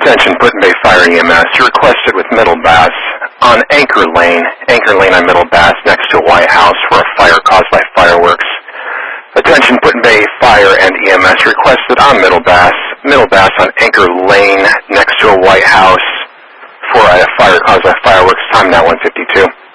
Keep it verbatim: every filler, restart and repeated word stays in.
Attention, Put-in-Bay Fire E M S. You're requested with Middle Bass on Anchor Lane. Anchor Lane on Middle Bass next to a White House for a fire caused by fireworks. Attention, Put-in-Bay Fire and E M S requested on Middle Bass. Middle Bass on Anchor Lane next to a White House for a fire caused by fireworks. Time now one fifty-two.